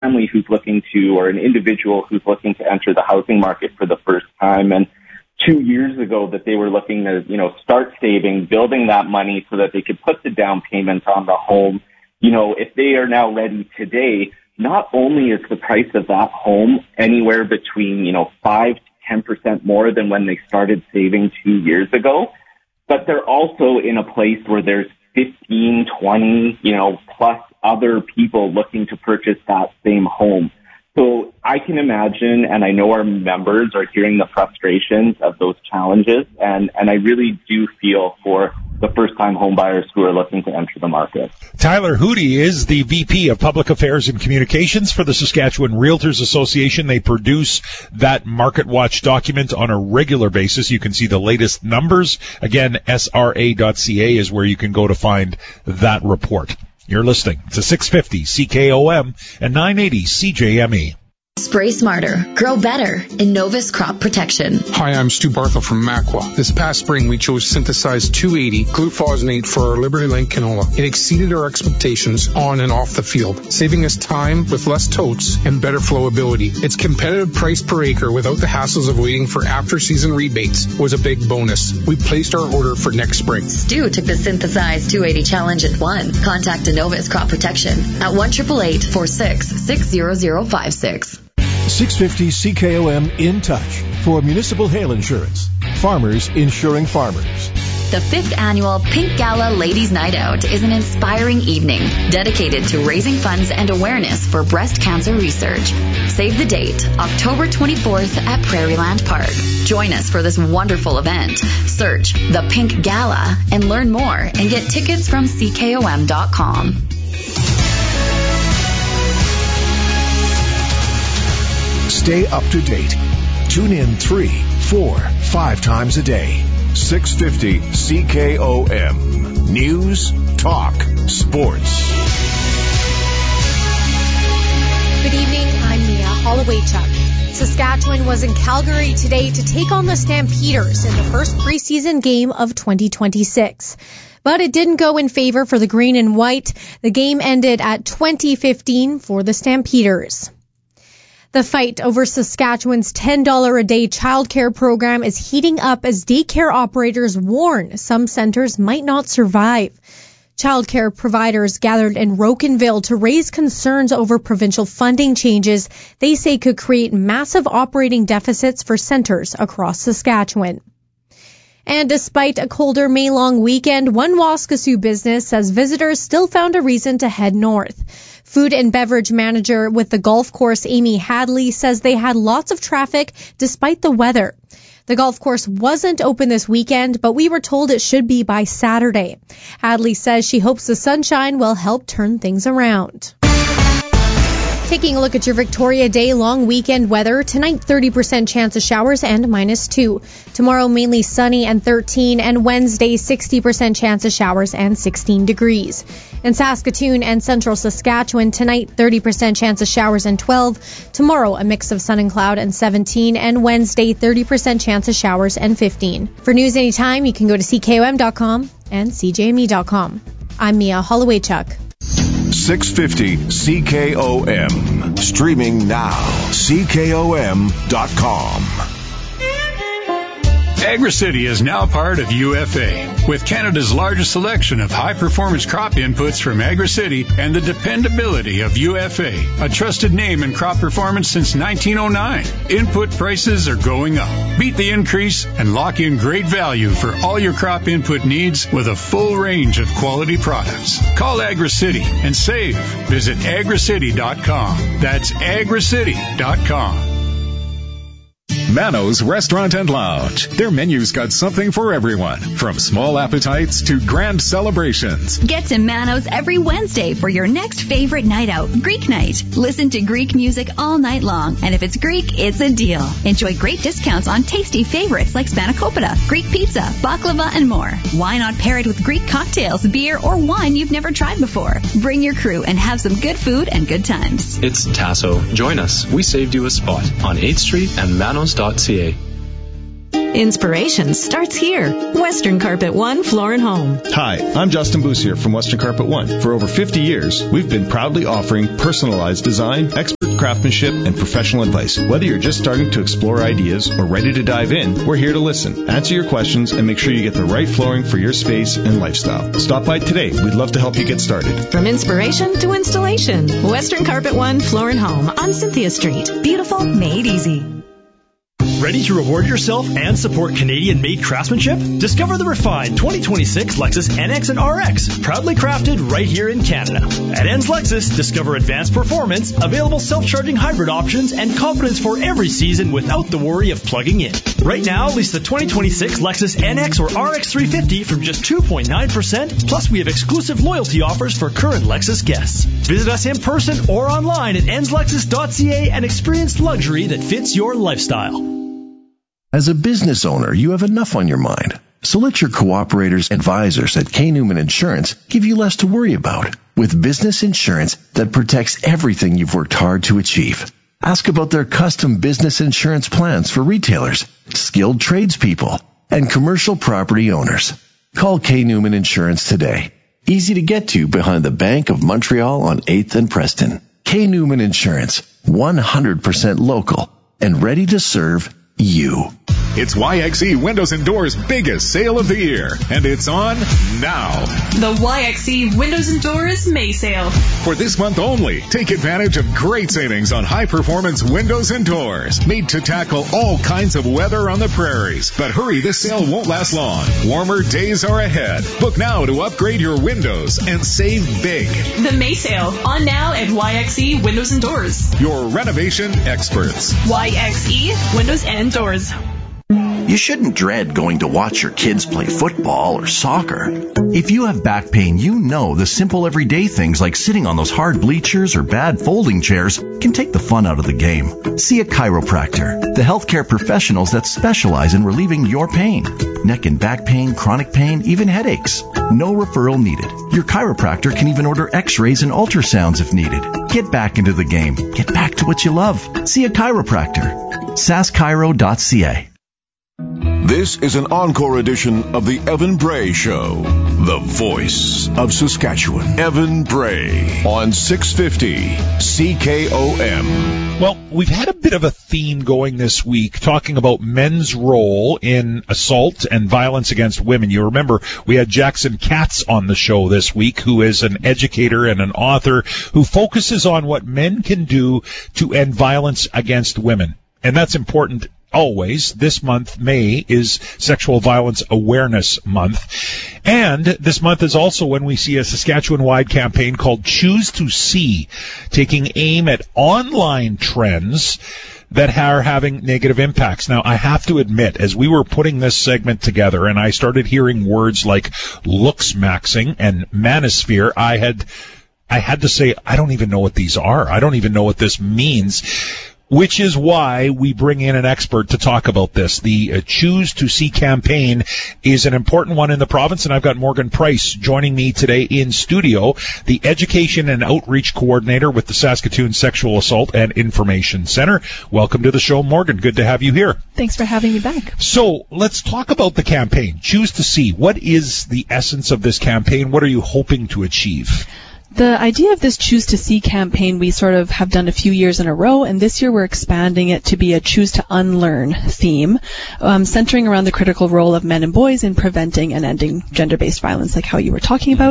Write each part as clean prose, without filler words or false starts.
family who's looking to, or an individual who's looking to enter the housing market for the first time. And 2 years ago that they were looking to, start saving, building that money so that they could put the down payment on the home. If they are now ready today, not only is the price of that home anywhere between, 5 to 10% more than when they started saving 2 years ago, but they're also in a place where there's 15, 20, plus other people looking to purchase that same home. So I can imagine, and I know our members are hearing the frustrations of those challenges, and I really do feel for the first-time homebuyers who are looking to enter the market. Tyler Hootie is the VP of Public Affairs and Communications for the Saskatchewan Realtors Association. They produce that Market Watch document on a regular basis. You can see the latest numbers. Again, sra.ca is where you can go to find that report. You're listening to 650 CKOM and 980 CJME. Spray smarter, grow better. Innovis Crop Protection. Hi, I'm Stu Barthel from Makwa. This past spring, we chose synthesized 280 glufosinate for our Liberty Link canola. It exceeded our expectations on and off the field, saving us time with less totes and better flowability. Its competitive price per acre without the hassles of waiting for after-season rebates was a big bonus. We placed our order for next spring. Stu took the synthesized 280 challenge and won. Contact Innovis Crop Protection at 1-888-46-60056. 650 CKOM in touch for municipal hail insurance. Farmers insuring farmers. The 5th annual Pink Gala Ladies Night Out is an inspiring evening dedicated to raising funds and awareness for breast cancer research. Save the date, October 24th at Prairieland Park. Join us for this wonderful event. Search The Pink Gala and learn more and get tickets from CKOM.com. Stay up to date. Tune in 3, 4, 5 times a day. 650 CKOM. News, talk, sports. Good evening, I'm Mia Holloway-Chuck. Saskatchewan was in Calgary today to take on the Stampeders in the first preseason game of 2026. But it didn't go in favor for the green and white. The game ended at 20-15 for the Stampeders. The fight over Saskatchewan's $10 a day childcare program is heating up as daycare operators warn some centers might not survive. Childcare providers gathered in Rocanville to raise concerns over provincial funding changes they say could create massive operating deficits for centers across Saskatchewan. And despite a colder May-long weekend, one Waskesiu business says visitors still found a reason to head north. Food and beverage manager with the golf course, Amy Hadley, says they had lots of traffic despite the weather. The golf course wasn't open this weekend, but we were told it should be by Saturday. Hadley says she hopes the sunshine will help turn things around. Taking a look at your Victoria Day long weekend weather. Tonight, 30% chance of showers and -2. Tomorrow, mainly sunny and 13. And Wednesday, 60% chance of showers and 16 degrees. In Saskatoon and central Saskatchewan, tonight, 30% chance of showers and 12. Tomorrow, a mix of sun and cloud and 17. And Wednesday, 30% chance of showers and 15. For news anytime, you can go to CKOM.com and CJME.com. I'm Mia Holloway-Chuck. 650 CKOM. Streaming now. CKOM.com. AgriCity is now part of UFA. With Canada's largest selection of high-performance crop inputs from AgriCity and the dependability of UFA, a trusted name in crop performance since 1909. Input prices are going up. Beat the increase and lock in great value for all your crop input needs with a full range of quality products. Call AgriCity and save. Visit agricity.com. That's agricity.com. Mano's Restaurant and Lounge. Their menu's got something for everyone, from small appetites to grand celebrations. Get to Mano's every Wednesday for your next favorite night out, Greek night. Listen to Greek music all night long, and if it's Greek, it's a deal. Enjoy great discounts on tasty favorites like spanakopita, Greek pizza, baklava, and more. Why not pair it with Greek cocktails, beer, or wine you've never tried before? Bring your crew and have some good food and good times. It's Tasso. Join us. We saved you a spot on 8th Street and Manos.ca. Inspiration starts here. Western Carpet One Floor and Home. Hi, I'm Justin Boussier from Western Carpet One. For over 50 years, we've been proudly offering personalized design, expert craftsmanship, and professional advice. Whether you're just starting to explore ideas or ready to dive in, we're here to listen, answer your questions, and make sure you get the right flooring for your space and lifestyle. Stop by today. We'd love to help you get started. From inspiration to installation, Western Carpet One Floor and Home on Cynthia Street. Beautiful, made easy. Ready to reward yourself and support Canadian-made craftsmanship? Discover the refined 2026 Lexus NX and RX, proudly crafted right here in Canada. At Enns Lexus, discover advanced performance, available self-charging hybrid options, and confidence for every season without the worry of plugging in. Right now, lease the 2026 Lexus NX or RX 350 from just 2.9%, plus we have exclusive loyalty offers for current Lexus guests. Visit us in person or online at ennslexus.ca and experience luxury that fits your lifestyle. As a business owner, you have enough on your mind. So let your cooperators advisors at K. Newman Insurance give you less to worry about with business insurance that protects everything you've worked hard to achieve. Ask about their custom business insurance plans for retailers, skilled tradespeople, and commercial property owners. Call K. Newman Insurance today. Easy to get to behind the Bank of Montreal on 8th and Preston. K. Newman Insurance, 100% local and ready to serve you. It's YXE Windows and Doors' biggest sale of the year, and it's on now. The YXE Windows and Doors May Sale. For this month only, take advantage of great savings on high-performance windows and doors, made to tackle all kinds of weather on the prairies. But hurry, this sale won't last long. Warmer days are ahead. Book now to upgrade your windows and save big. The May Sale, on now at YXE Windows and Doors. Your renovation experts. YXE Windows and Doors. You shouldn't dread going to watch your kids play football or soccer. If you have back pain, you know the simple everyday things like sitting on those hard bleachers or bad folding chairs can take the fun out of the game. See a chiropractor, the healthcare professionals that specialize in relieving your pain. Neck and back pain, chronic pain, even headaches. No referral needed. Your chiropractor can even order x-rays and ultrasounds if needed. Get back into the game. Get back to what you love. See a chiropractor. saschiro.ca. This is an encore edition of the Evan Bray Show, the voice of Saskatchewan. Evan Bray on 650 CKOM. Well, we've had a bit of a theme going this week talking about men's role in assault and violence against women. You remember we had Jackson Katz on the show this week, who is an educator and an author who focuses on what men can do to end violence against women. And that's important always. This month, May, is Sexual Violence Awareness Month. And this month is also when we see a Saskatchewan-wide campaign called Choose to See, taking aim at online trends that are having negative impacts. Now, I have to admit, as we were putting this segment together and I started hearing words like looks-maxing and manosphere, I had to say, I don't even know what these are. I don't even know what this means. Which is why we bring in an expert to talk about this. The Choose to See campaign is an important one in the province, and I've got Morgan Price joining me today in studio, the Education and Outreach Coordinator with the Saskatoon Sexual Assault and Information Center. Welcome to the show, Morgan. Good to have you here. Thanks for having me back. So let's talk about the campaign, Choose to See. What is the essence of this campaign? What are you hoping to achieve? The idea of this Choose to See campaign we sort of have done a few years in a row, and this year we're expanding it to be a Choose to Unlearn theme, centering around the critical role of men and boys in preventing and ending gender-based violence, like how you were talking about.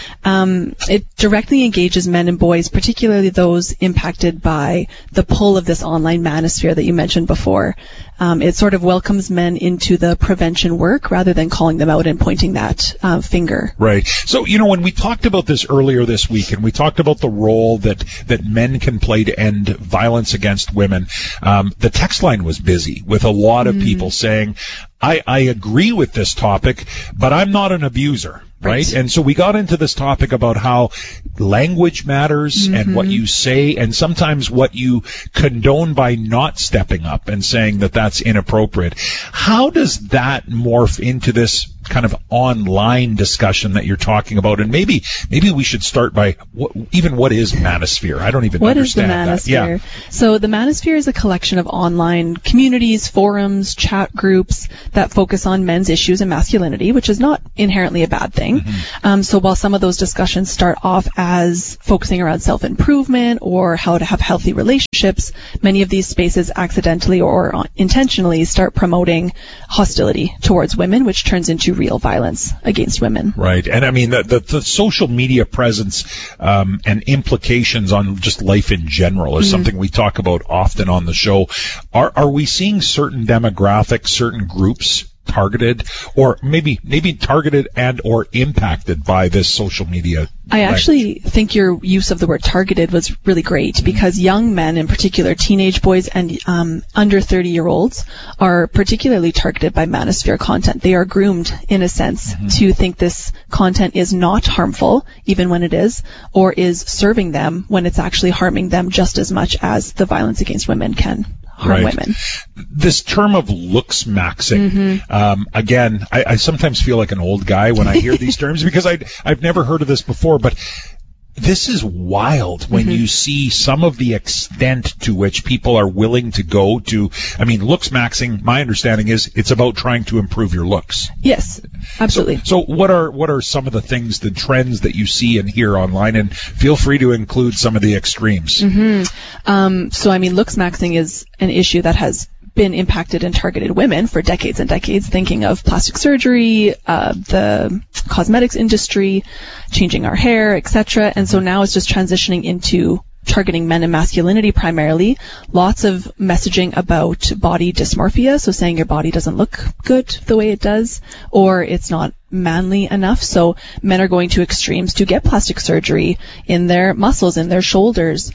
It directly engages men and boys, particularly those impacted by the pull of this online manosphere that you mentioned before. It sort of welcomes men into the prevention work rather than calling them out and pointing that finger. Right. So, when we talked about this earlier this week, and we talked about the role that men can play to end violence against women, the text line was busy with a lot of people saying, I agree with this topic, but I'm not an abuser. Right? And so we got into this topic about how language matters and what you say, and sometimes what you condone by not stepping up and saying that that's inappropriate. How does that morph into this kind of online discussion that you're talking about, and maybe we should start by what is Manosphere? I don't even understand that. What is the Manosphere? Yeah. So the Manosphere is a collection of online communities, forums, chat groups that focus on men's issues and masculinity, which is not inherently a bad thing. Mm-hmm. So while some of those discussions start off as focusing around self-improvement or how to have healthy relationships, many of these spaces accidentally or intentionally start promoting hostility towards women, which turns into real violence against women. Right. And I mean, the social media presence and implications on just life in general is something we talk about often on the show. Are we seeing certain demographics, certain groups targeted, or maybe targeted and or impacted by this social media? I actually think your use of the word targeted was really great, because young men, in particular teenage boys and under 30-year-olds, are particularly targeted by Manosphere content. They are groomed, in a sense, to think this content is not harmful, even when it is, or is serving them when it's actually harming them just as much as the violence against women can harm women. This term of looks maxing, again, I sometimes feel like an old guy when I hear these terms, because I've never heard of this before, but this is wild when you see some of the extent to which people are willing to go to. I mean, looks maxing, my understanding is it's about trying to improve your looks. Yes, absolutely. So what are some of the things, the trends that you see and hear online? And feel free to include some of the extremes. So, I mean, looks maxing is an issue that has been impacted and targeted women for decades and decades, thinking of plastic surgery, the cosmetics industry, changing our hair, etc. And so now it's just transitioning into targeting men and masculinity primarily. Lots of messaging about body dysmorphia, so saying your body doesn't look good the way it does, or it's not manly enough. So men are going to extremes to get plastic surgery in their muscles, in their shoulders,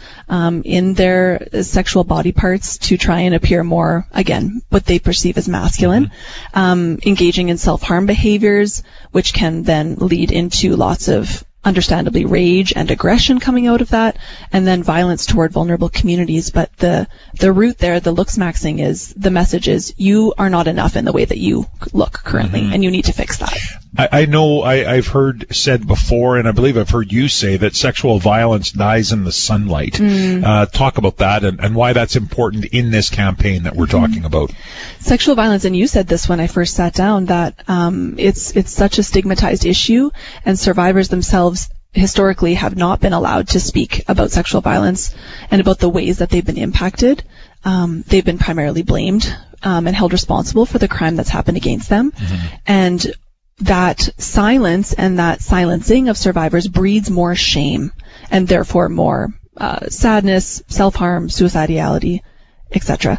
in their sexual body parts to try and appear more, again, what they perceive as masculine. Engaging in self-harm behaviors, which can then lead into lots of understandably rage and aggression coming out of that, and then violence toward vulnerable communities. But the root there, the looks maxing, is the message is you are not enough in the way that you look currently, and you need to fix that. I know I've heard said before, and I believe I've heard you say, that sexual violence dies in the sunlight. Talk about that and why that's important in this campaign that we're talking about. Sexual violence, and you said this when I first sat down, that it's such a stigmatized issue, and survivors themselves historically have not been allowed to speak about sexual violence and about the ways that they've been impacted. They've been primarily blamed and held responsible for the crime that's happened against them. And that silence and that silencing of survivors breeds more shame, and therefore more sadness, self-harm, suicidality, etc.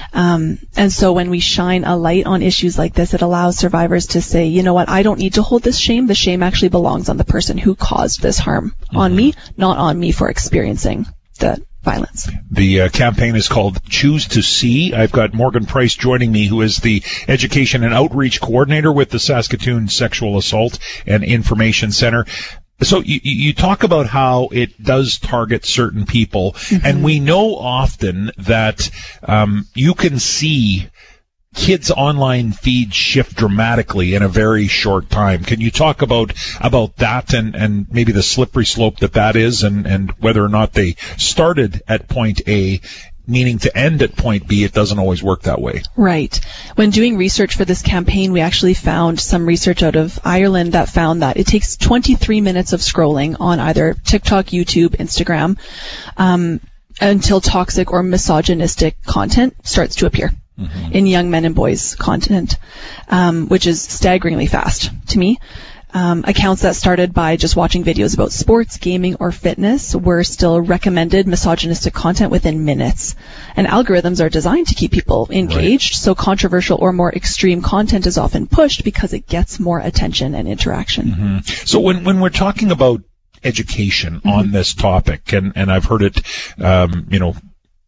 And so when we shine a light on issues like this, it allows survivors to say, you know what, I don't need to hold this shame. The shame actually belongs on the person who caused this harm on me, not on me for experiencing the violence. The campaign is called Choose to See. I've got Morgan Price joining me, who is the Education and Outreach Coordinator with the Saskatoon Sexual Assault and Information Center. So you talk about how it does target certain people, and we know often that you can see kids' online feeds shift dramatically in a very short time. Can you talk about that and maybe the slippery slope that is, and whether or not they started at point A, meaning to end at point B? It doesn't always work that way. Right. When doing research for this campaign, we actually found some research out of Ireland that found that it takes 23 minutes of scrolling on either TikTok, YouTube, Instagram, until toxic or misogynistic content starts to appear in young men and boys' content, which is staggeringly fast to me. Accounts that started by just watching videos about sports, gaming, or fitness were still recommended misogynistic content within minutes. And algorithms are designed to keep people engaged, so controversial or more extreme content is often pushed because it gets more attention and interaction. So when we're talking about education on this topic, and I've heard it,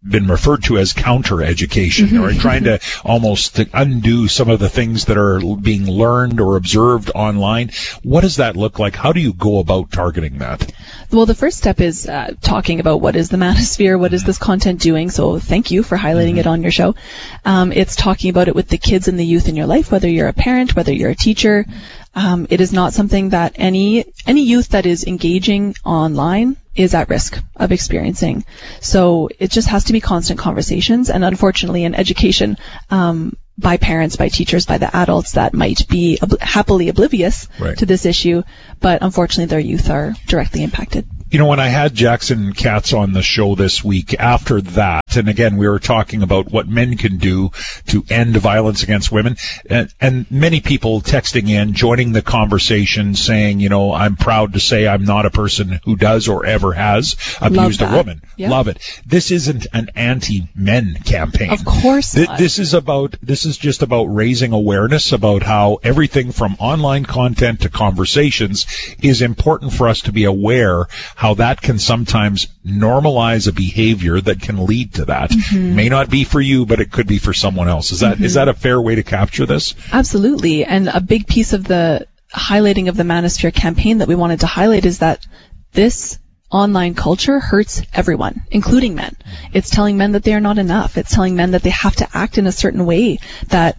been referred to as counter-education, or trying to almost undo some of the things that are being learned or observed online. What does that look like? How do you go about targeting that? Well, the first step is talking about what is the manosphere, what is this content doing. So thank you for highlighting it on your show. It's talking about it with the kids and the youth in your life, whether you're a parent, whether you're a teacher. It is not something that any youth that is engaging online is at risk of experiencing. So it just has to be constant conversations, and unfortunately in education, by parents, by teachers, by the adults that might be happily oblivious to this issue, but unfortunately their youth are directly impacted. You know, when I had Jackson Katz on the show this week, after that, and again, we were talking about what men can do to end violence against women, and many people texting in, joining the conversation, saying, you know, I'm proud to say I'm not a person who does or ever has abused a woman. Yep. Love it. This isn't an anti-men campaign. Of course not. This is just about raising awareness about how everything from online content to conversations is important for us to be aware how that can sometimes normalize a behavior that can lead to that. May not be for you, but it could be for someone else. Is that a fair way to capture this? Absolutely. And a big piece of the highlighting of the Manosphere campaign that we wanted to highlight is that this online culture hurts everyone, including men. It's telling men that they are not enough. It's telling men that they have to act in a certain way that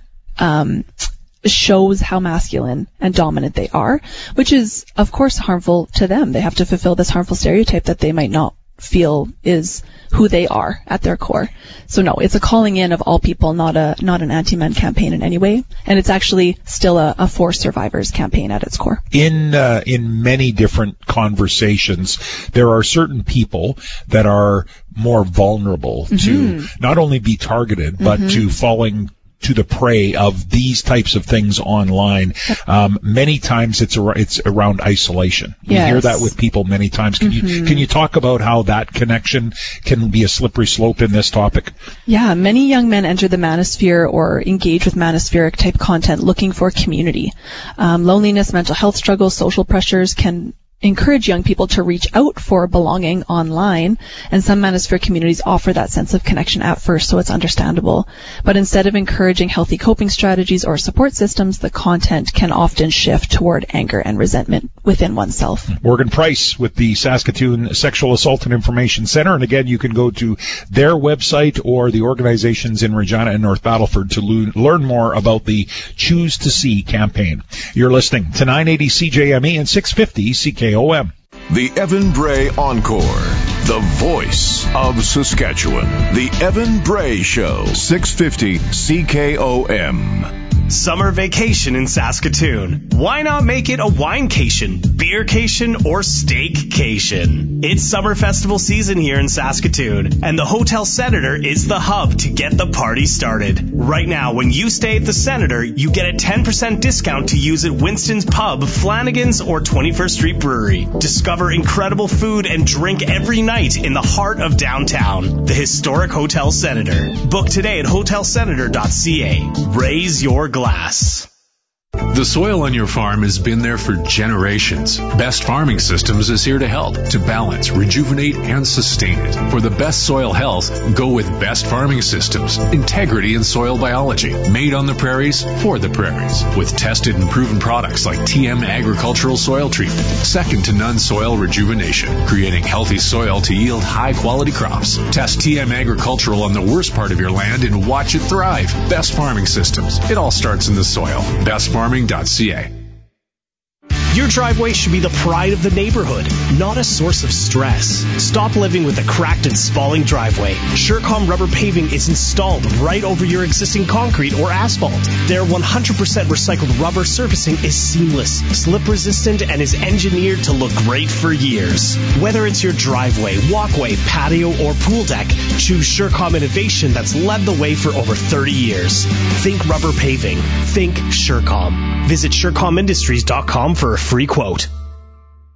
shows how masculine and dominant they are, which is, of course, harmful to them. They have to fulfill this harmful stereotype that they might not feel is who they are at their core. So no, it's a calling in of all people, not an anti-men campaign in any way. And it's actually still a for survivors campaign at its core. In many different conversations, there are certain people that are more vulnerable to not only be targeted, but to falling to the prey of these types of things online. Many times it's around isolation. We hear that with people many times. Can you talk about how that connection can be a slippery slope in this topic? Yeah, many young men enter the manosphere or engage with manospheric type content looking for community. Loneliness, mental health struggles, social pressures can encourage young people to reach out for belonging online, and some manosphere communities offer that sense of connection at first, so it's understandable. But instead of encouraging healthy coping strategies or support systems, the content can often shift toward anger and resentment within oneself. Morgan Price with the Saskatoon Sexual Assault and Information Center, and again, you can go to their website or the organizations in Regina and North Battleford to learn more about the Choose to See campaign. You're listening to 980 CJME and 650 CKOM. The Evan Bray Encore, the voice of Saskatchewan. The Evan Bray Show, 650 CKOM. Summer vacation in Saskatoon. Why not make it a winecation, beercation, or steakcation? It's summer festival season here in Saskatoon, and the Hotel Senator is the hub to get the party started. Right now, when you stay at the Senator, you get a 10% discount to use at Winston's Pub, Flanagan's, or 21st Street Brewery. Discover incredible food and drink every night in the heart of downtown. The historic Hotel Senator. Book today at hotelsenator.ca. Raise your glass. The soil on your farm has been there for generations. Best Farming Systems is here to help, to balance, rejuvenate, and sustain it. For the best soil health, go with Best Farming Systems. Integrity in soil biology. Made on the prairies, for the prairies. With tested and proven products like TM Agricultural Soil Treatment. Second to none soil rejuvenation. Creating healthy soil to yield high-quality crops. Test TM Agricultural on the worst part of your land and watch it thrive. Best Farming Systems. It all starts in the soil. BestFarming.ca. Your driveway should be the pride of the neighborhood, not a source of stress. Stop living with a cracked and spalling driveway. Surecom rubber paving is installed right over your existing concrete or asphalt. Their 100% recycled rubber surfacing is seamless, slip resistant, and is engineered to look great for years. Whether it's your driveway, walkway, patio, or pool deck, choose Surecom innovation that's led the way for over 30 years. Think rubber paving. Think Surecom. Visit SureComIndustries.com for a free quote.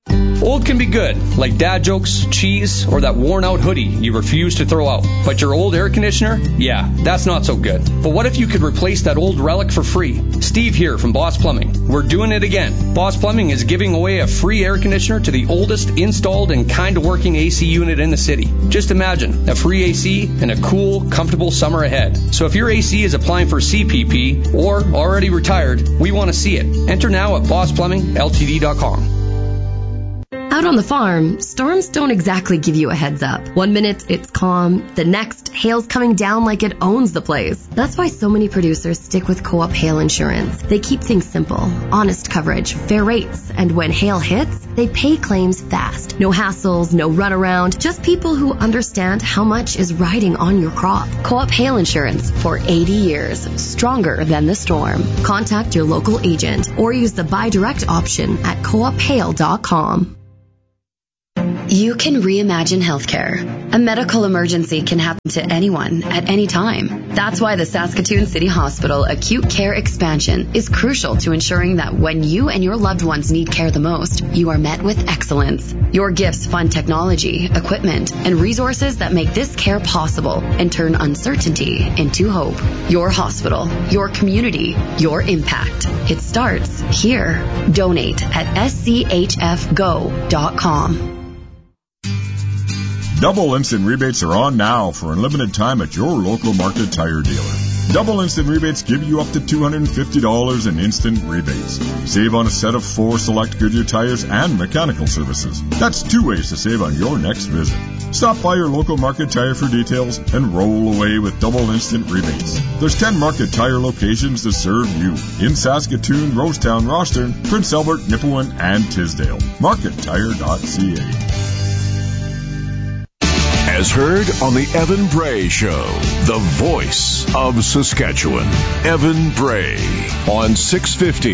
Old can be good, like dad jokes, cheese, or that worn-out hoodie you refuse to throw out. But your old air conditioner? Yeah, that's not so good. But what if you could replace that old relic for free? Steve here from Boss Plumbing. We're doing it again. Boss Plumbing is giving away a free air conditioner to the oldest installed and kind-of-working AC unit in the city. Just imagine, a free AC and a cool, comfortable summer ahead. So if your AC is applying for CPP or already retired, we want to see it. Enter now at bossplumbingltd.com. Out on the farm, storms don't exactly give you a heads up. 1 minute, it's calm. The next, hail's coming down like it owns the place. That's why so many producers stick with Co-op Hail Insurance. They keep things simple, honest coverage, fair rates, and when hail hits, they pay claims fast. No hassles, no runaround, just people who understand how much is riding on your crop. Co-op Hail Insurance for 80 years, stronger than the storm. Contact your local agent or use the Buy Direct option at coophail.com. You can reimagine healthcare. A medical emergency can happen to anyone at any time. That's why the Saskatoon City Hospital Acute Care Expansion is crucial to ensuring that when you and your loved ones need care the most, you are met with excellence. Your gifts fund technology, equipment, and resources that make this care possible and turn uncertainty into hope. Your hospital, your community, your impact. It starts here. Donate at schfgo.com. Double instant rebates are on now for unlimited time at your local Market Tire dealer. Double instant rebates give you up to $250 in instant rebates. Save on a set of 4 select Goodyear tires and mechanical services. That's 2 ways to save on your next visit. Stop by your local Market Tire for details and roll away with double instant rebates. There's 10 Market Tire locations to serve you in Saskatoon, Rosetown, Rosthern, Prince Albert, Nipawin, and Tisdale. MarketTire.ca. As heard on the Evan Bray Show, the voice of Saskatchewan. Evan Bray on 650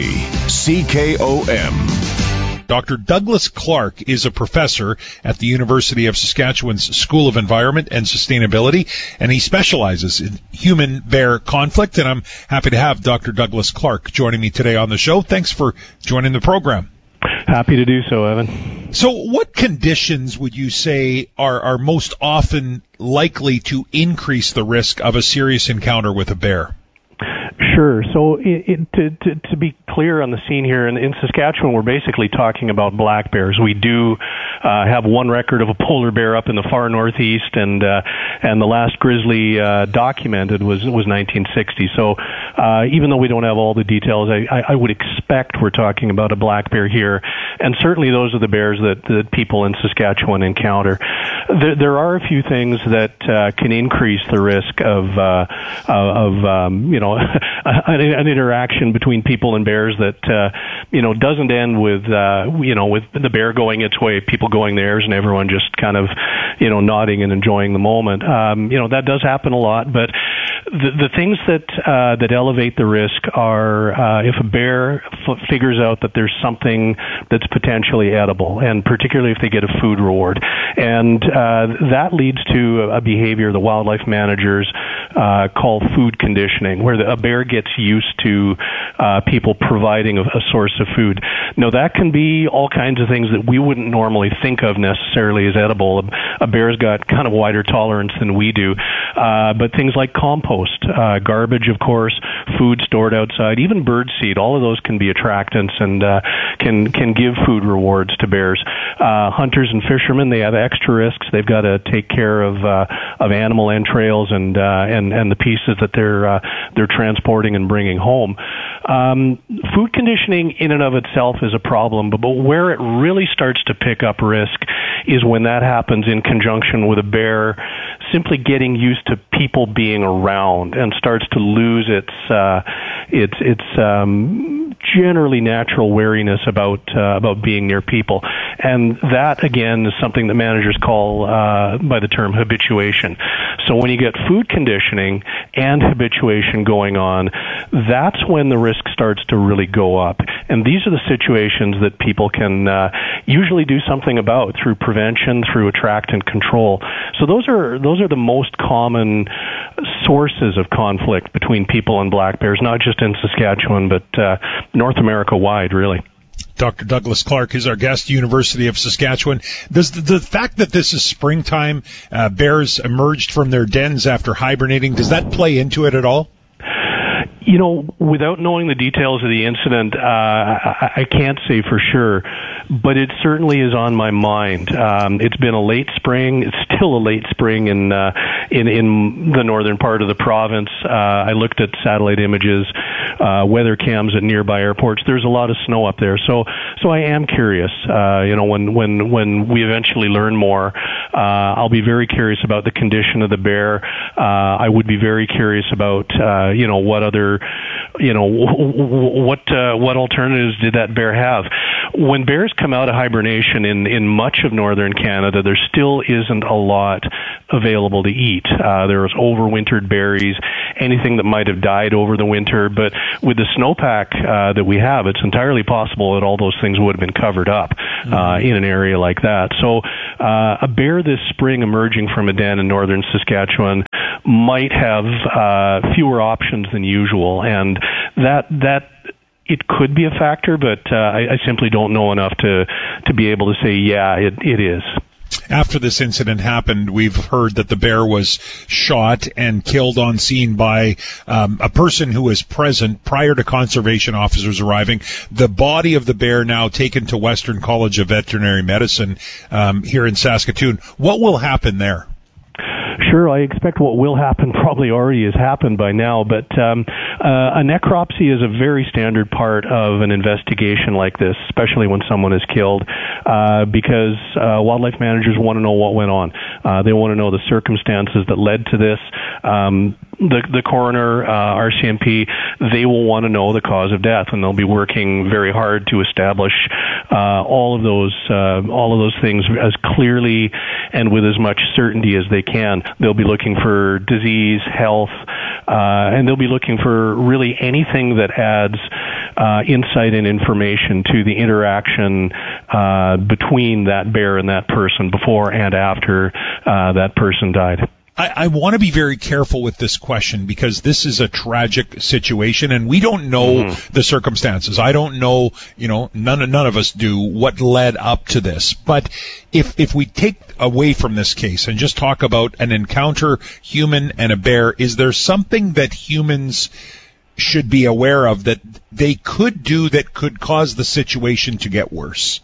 CKOM. Dr. Douglas Clark is a professor at the University of Saskatchewan's School of Environment and Sustainability, and he specializes in human-bear conflict, and I'm happy to have Dr. Douglas Clark joining me today on the show. Thanks for joining the program. Happy to do so, Evan. So what conditions would you say are most often likely to increase the risk of a serious encounter with a bear? Sure. So to be clear on the scene here, in Saskatchewan, we're basically talking about black bears. We do have one record of a polar bear up in the far northeast, and the last grizzly documented was 1960. So even though we don't have all the details, I would expect we're talking about a black bear here, and certainly those are the bears that people in Saskatchewan encounter. There are a few things that can increase the risk of an interaction between people and bears that doesn't end with with the bear going its way, people going theirs, and everyone just kind of nodding and enjoying the moment. That does happen a lot, but the things that elevate the risk are if a bear figures out that there's something that's potentially edible, and particularly if they get a food reward, and that leads to a behavior the wildlife managers call food conditioning, where a bear gets used to people providing a source of food. Now, that can be all kinds of things that we wouldn't normally think of necessarily as edible. A bear's got kind of wider tolerance than we do, but things like compost, garbage, of course, food stored outside, even bird seed, all of those can be attractants and can give food rewards to bears. Hunters and fishermen, they have extra risks. They've got to take care of animal entrails and the pieces that they're transporting and bringing home. Food conditioning in and of itself is a problem, but where it really starts to pick up risk is when that happens in conjunction with a bear simply getting used to people being around and starts to lose its generally natural wariness about being near people. And that, again, is something that managers call by the term habituation. So when you get food conditioning and habituation going on, that's when the risk starts to really go up. And these are the situations that people can usually do something about through prevention, through attract and control. So those are the most common sources of conflict between people and black bears, not just in Saskatchewan, but North America wide, really. Dr. Douglas Clark is our guest, University of Saskatchewan. Does the fact that this is springtime, bears emerged from their dens after hibernating, does that play into it at all? You know, without knowing the details of the incident, I can't say for sure, but it certainly is on my mind. It's been a late spring. It's still a late spring in the northern part of the province. I looked at satellite images, weather cams at nearby airports. There's a lot of snow up there, so I am curious. When we eventually learn more, I'll be very curious about the condition of the bear. I would be very curious about what other what alternatives did that bear have? When bears come out of hibernation in much of northern Canada, there still isn't a lot available to eat. There's overwintered berries, anything that might have died over the winter, but with the snowpack that we have, it's entirely possible that all those things would have been covered up in an area like that. So a bear this spring emerging from a den in northern Saskatchewan might have fewer options than usual, and that it could be a factor, but I simply don't know enough to be able to say, yeah, it is. After this incident happened, we've heard that the bear was shot and killed on scene by a person who was present prior to conservation officers arriving. The body of the bear now taken to Western College of Veterinary Medicine here in Saskatoon. What will happen there? Sure, I expect what will happen probably already has happened by now, but a necropsy is a very standard part of an investigation like this, especially when someone is killed, because wildlife managers want to know what went on. They want to know the circumstances that led to this. The coroner, RCMP, they will want to know the cause of death, and they'll be working very hard to establish all of those things as clearly and with as much certainty as they can. They'll be looking for disease, health, and they'll be looking for really anything that adds insight and information to the interaction between that bear and that person before and after that person died. I want to be very careful with this question because this is a tragic situation and we don't know the circumstances. I don't know, none of us do what led up to this. But if we take away from this case and just talk about an encounter, human and a bear, is there something that humans should be aware of that they could do that could cause the situation to get worse?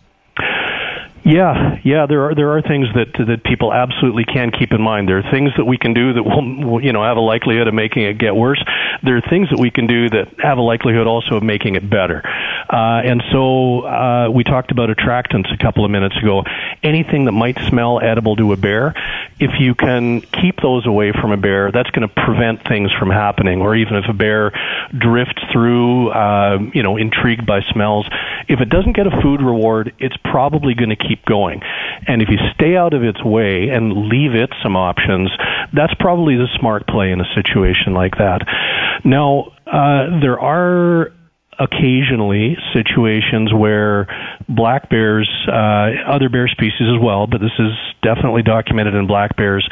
Yeah, there are things that people absolutely can keep in mind. There are things that we can do that will have a likelihood of making it get worse. There are things that we can do that have a likelihood also of making it better. And so we talked about attractants a couple of minutes ago. Anything that might smell edible to a bear, if you can keep those away from a bear, that's going to prevent things from happening. Or even if a bear drifts through, intrigued by smells, if it doesn't get a food reward, it's probably going to keep going. And if you stay out of its way and leave it some options, that's probably the smart play in a situation like that. Now, there are occasionally situations where black bears, other bear species as well, but this is definitely documented in black bears,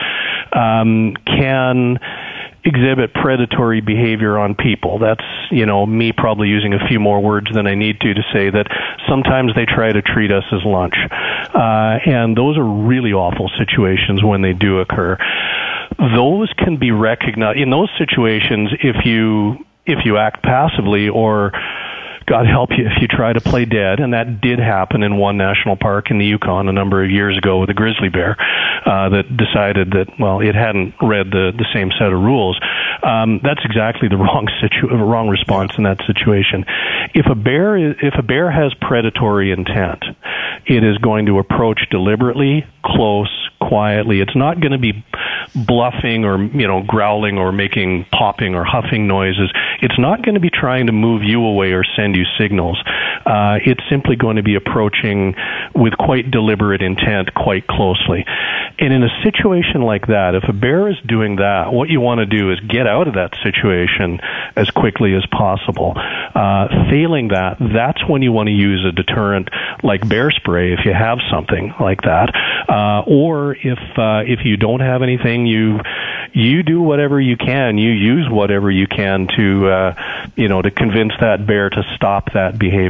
can exhibit predatory behavior on people. That's, me probably using a few more words than I need to say that sometimes they try to treat us as lunch. And those are really awful situations when they do occur. Those can be recognized. In those situations, if you act passively or God help you if you try to play dead, and that did happen in one national park in the Yukon a number of years ago with a grizzly bear that decided that, it hadn't read the same set of rules. That's exactly the wrong response in that situation. If a bear has predatory intent, it is going to approach deliberately, close, quietly. It's not going to be bluffing or growling or making popping or huffing noises. It's not going to be trying to move you away or send you signals. It's simply going to be approaching with quite deliberate intent quite closely. And in a situation like that, if a bear is doing that, what you want to do is get out of that situation as quickly as possible. Failing that, that's when you want to use a deterrent like bear spray if you have something like that. Or if you don't have anything, you do whatever you can. You use whatever you can to convince that bear to stop that behavior.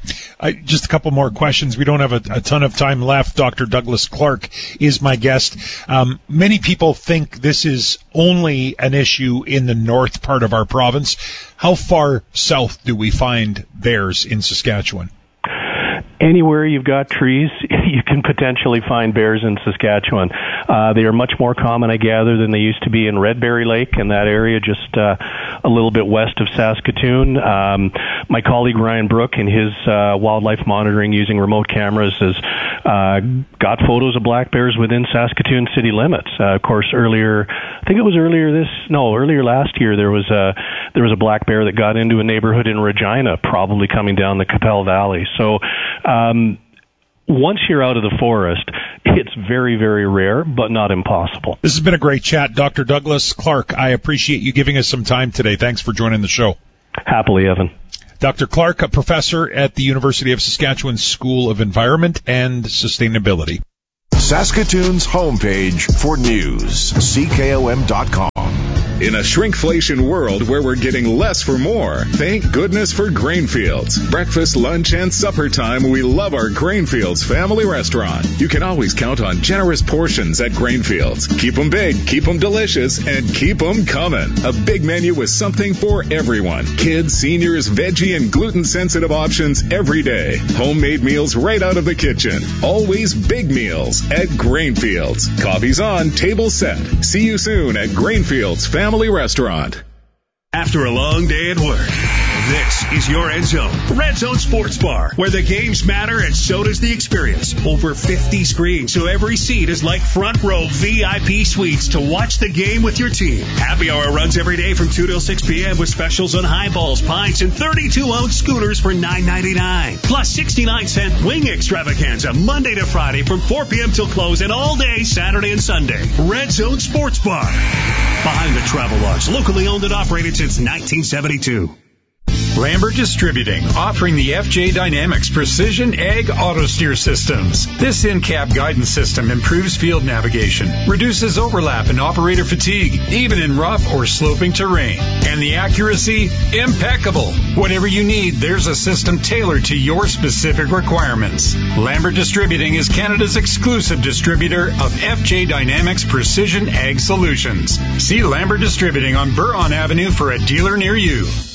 Just a couple more questions. We don't have a ton of time left. Dr. Douglas Clark is my guest. Many people think this is only an issue in the north part of our province. How far south do we find bears in Saskatchewan? Anywhere you've got trees, you can potentially find bears in Saskatchewan. They are much more common, I gather, than they used to be in Redberry Lake and that area just a little bit west of Saskatoon. My colleague Ryan Brook, in his wildlife monitoring using remote cameras, has got photos of black bears within Saskatoon city limits. Of course, earlier last year, there was a black bear that got into a neighborhood in Regina, probably coming down the Qu'Appelle Valley. So once you're out of the forest, it's very, very rare, but not impossible. This has been a great chat. Dr. Douglas Clark, I appreciate you giving us some time today. Thanks for joining the show. Happily, Evan. Dr. Clark, a professor at the University of Saskatchewan School of Environment and Sustainability. Saskatoon's homepage for news, CKOM.com. In a shrinkflation world where we're getting less for more, thank goodness for Grainfields. Breakfast, lunch, and supper time, we love our Grainfields family restaurant. You can always count on generous portions at Grainfields. Keep them big, keep them delicious, and keep them coming. A big menu with something for everyone. Kids, seniors, veggie, and gluten-sensitive options every day. Homemade meals right out of the kitchen. Always big meals at Grainfields. Coffee's on, table set. See you soon at Grainfields Family Restaurant. After a long day at work, this is your Red Zone. Red Zone Sports Bar, where the games matter and so does the experience. Over 50 screens, so every seat is like front row VIP suites to watch the game with your team. Happy hour runs every day from 2 till 6 p.m. with specials on highballs, pints, and 32-ounce scooters for $9.99. Plus 69-cent wing extravaganza Monday to Friday from 4 p.m. till close and all day Saturday and Sunday. Red Zone Sports Bar. Behind the Travel Lodge, locally owned and operated since 1972. Lambert Distributing, offering the FJ Dynamics Precision Ag Auto Steer Systems. This in-cab guidance system improves field navigation, reduces overlap and operator fatigue, even in rough or sloping terrain. And the accuracy, impeccable. Whatever you need, there's a system tailored to your specific requirements. Lambert Distributing is Canada's exclusive distributor of FJ Dynamics Precision Ag Solutions. See Lambert Distributing on Buron Avenue for a dealer near you.